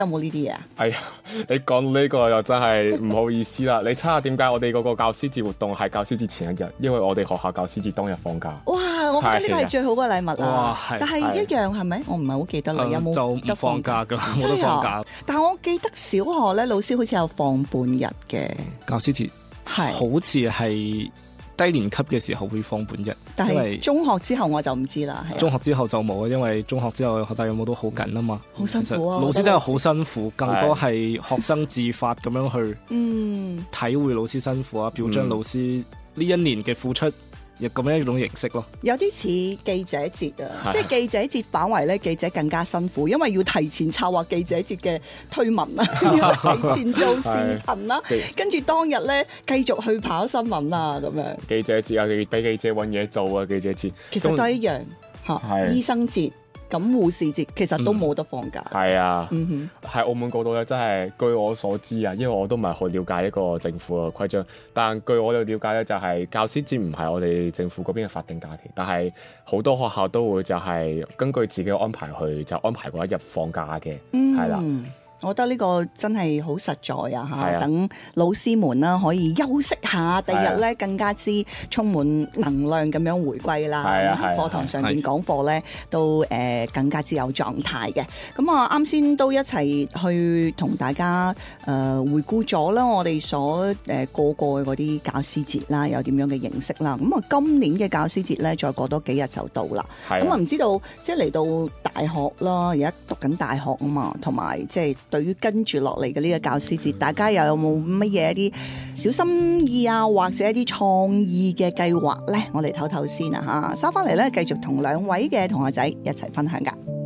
有冇呢啲嘢啊？ 哎呀，你講到呢個又真係唔好意思啦。你猜下點解我哋嗰個教師節活動係教師節前一日？因為我哋學校教師節當日放假。 哇！我覺得呢個係最好嘅禮物哇啊！ 係但係一樣係咪？我唔係好記得啦。有冇就唔放假㗎？冇得放假。 但係我記得小學咧，老師好似有放半日嘅教師節， 係好似係低年級嘅時候會放半日， 但係因為中學之後我就唔知啦。係啊中學之後就冇啊，因為中學之後學習任務都好緊啊嘛， 好辛苦啊！ 老師真係好辛苦，更多係學生自發咁樣去體會老師辛苦啊，表彰老師呢一年嘅付出，亦咁樣一種形式咯。 有啲似記者節啊，即係記者節反為咧記者更加辛苦，因為要提前策劃記者節嘅推文啦，要提前做視頻啦，跟住當日咧繼續去跑新聞啊咁樣。 記者節啊，俾記者揾嘢做啊，記者節其實都係一樣嚇，醫生節。咁護士節其實都冇得放假。 係啊，喺澳門嗰度咧，真係據我所知啊，因為我都唔係好了解一個政府嘅規章，但據我嘅了解咧，就係教師節唔係我哋政府嗰邊嘅法定假期，但係好多學校都會就係根據自己嘅安排去就安排嗰一日放假嘅，係啦。 我覺得呢個真係好實在啊嚇！等老師們啦可以休息下，第日咧更加之充滿能量咁樣回歸啦。喺課堂上面講課咧都更加之有狀態嘅。咁啊啱先都一齊去同大家回顧咗啦，我哋所過嘅嗰啲教師節啦，有點樣嘅形式啦。咁啊今年嘅教師節咧，再過多幾日就到啦。咁啊唔知道即係嚟到大學啦，而家讀緊大學啊嘛，同埋即係。對於跟住落嚟嘅呢個教師節，大家又有冇乜嘢一啲小心意啊，或者一啲創意嘅計劃呢？我哋唞唞先啊嚇，收翻嚟咧繼續同兩位嘅同學仔一齊分享㗎。